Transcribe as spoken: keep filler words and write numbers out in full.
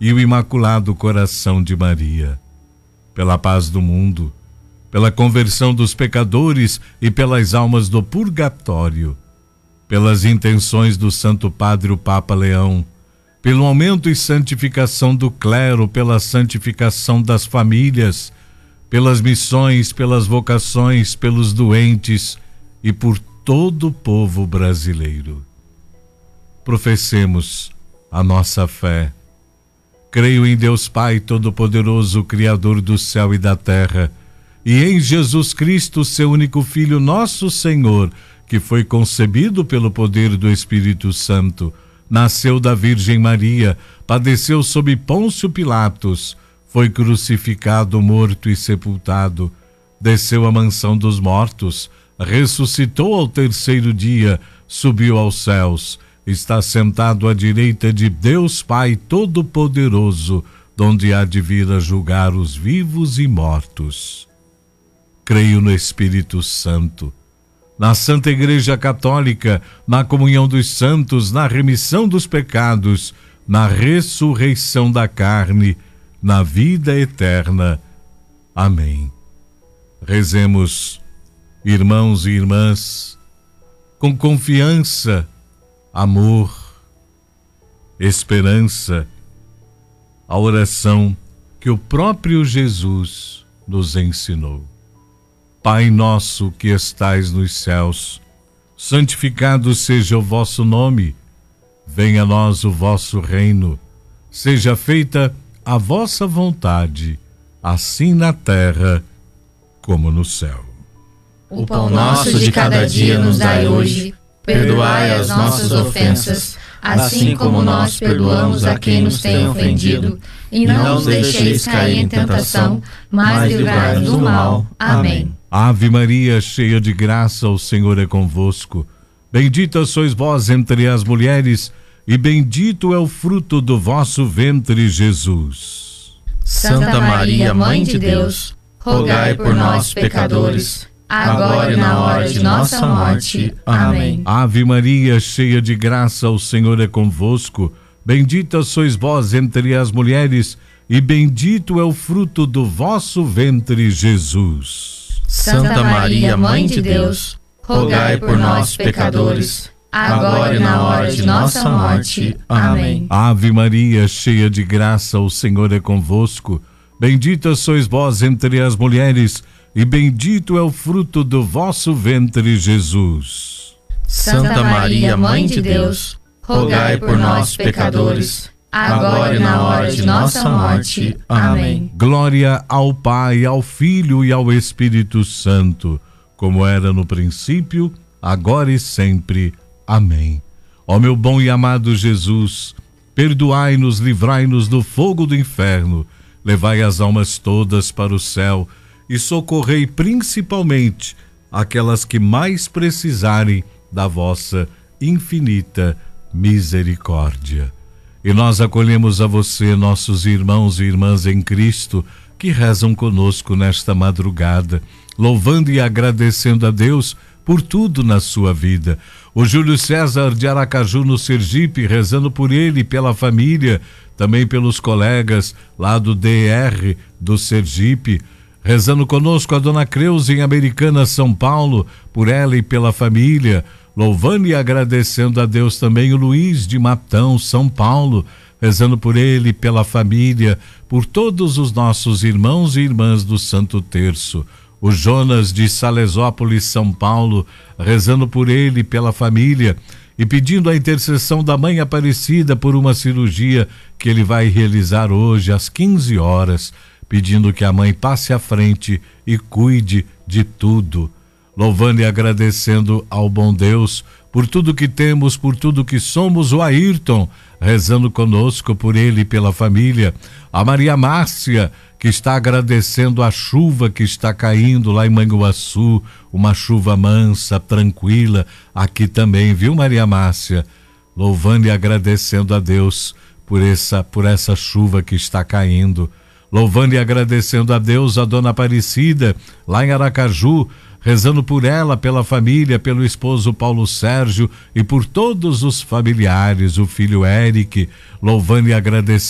e o Imaculado Coração de Maria. Pela paz do mundo, pela conversão dos pecadores e pelas almas do purgatório, pelas intenções do Santo Padre o Papa Leão, pelo aumento e santificação do clero, pela santificação das famílias, pelas missões, pelas vocações, pelos doentes e por todo o povo brasileiro. Professemos a nossa fé. Creio em Deus Pai Todo-Poderoso, Criador do céu e da terra, e em Jesus Cristo, seu único Filho, nosso Senhor, que foi concebido pelo poder do Espírito Santo, nasceu da Virgem Maria, padeceu sob Pôncio Pilatos, foi crucificado, morto e sepultado, desceu à mansão dos mortos, ressuscitou ao terceiro dia, subiu aos céus, está sentado à direita de Deus Pai Todo-Poderoso, donde há de vir a julgar os vivos e mortos. Creio no Espírito Santo, na Santa Igreja Católica, na comunhão dos santos, na remissão dos pecados, na ressurreição da carne, na vida eterna. Amém. Rezemos, irmãos e irmãs, com confiança, amor, esperança, a oração que o próprio Jesus nos ensinou. Pai nosso que estais nos céus, santificado seja o vosso nome, venha a nós o vosso reino, seja feita a vossa vontade, assim na terra como no céu. O pão nosso de cada dia nos dai hoje, perdoai as nossas ofensas, assim como nós perdoamos a quem nos tem ofendido, e não nos deixeis cair em tentação, mas livrai-nos do mal. Amém. Ave Maria, cheia de graça, o Senhor é convosco. Bendita sois vós entre as mulheres, e bendito é o fruto do vosso ventre, Jesus. Santa Maria, Mãe de Deus, rogai por nós, pecadores, agora e na hora de nossa morte. Amém. Ave Maria, cheia de graça, o Senhor é convosco. Bendita sois vós entre as mulheres, e bendito é o fruto do vosso ventre, Jesus. Santa Maria, Mãe de Deus, rogai por nós, pecadores, agora e na hora de nossa morte. Amém. Ave Maria, cheia de graça, o Senhor é convosco. Bendita sois vós entre as mulheres, e bendito é o fruto do vosso ventre, Jesus. Santa Maria, Mãe de Deus, rogai por nós, pecadores, agora e na hora de nossa morte. Amém. Glória ao Pai, ao Filho e ao Espírito Santo, como era no princípio, agora e sempre. Amém. Ó meu bom e amado Jesus, perdoai-nos, livrai-nos do fogo do inferno, levai as almas todas para o céu e socorrei principalmente aquelas que mais precisarem da vossa infinita misericórdia. E nós acolhemos a você, nossos irmãos e irmãs em Cristo, que rezam conosco nesta madrugada, louvando e agradecendo a Deus por tudo na sua vida. O Júlio César de Aracaju, no Sergipe, rezando por ele e pela família, também pelos colegas lá do D R do Sergipe, rezando conosco a Dona Creuza em Americana, São Paulo, por ela e pela família, louvando e agradecendo a Deus também o Luiz de Matão, São Paulo, rezando por ele, pela família, por todos os nossos irmãos e irmãs do Santo Terço. O Jonas de Salesópolis, São Paulo, rezando por ele, pela família e pedindo a intercessão da Mãe Aparecida por uma cirurgia que ele vai realizar hoje às quinze horas, pedindo que a mãe passe à frente e cuide de tudo. Louvando e agradecendo ao bom Deus por tudo que temos, por tudo que somos. O Ayrton, rezando conosco por ele e pela família. A Maria Márcia, que está agradecendo a chuva que está caindo lá em Manguaçu, uma chuva mansa, tranquila, aqui também, viu, Maria Márcia? Louvando e agradecendo a Deus por essa, por essa chuva que está caindo. Louvando e agradecendo a Deus, a Dona Aparecida, lá em Aracaju, rezando por ela, pela família, pelo esposo Paulo Sérgio e por todos os familiares, o filho Eric, louvando e agradecendo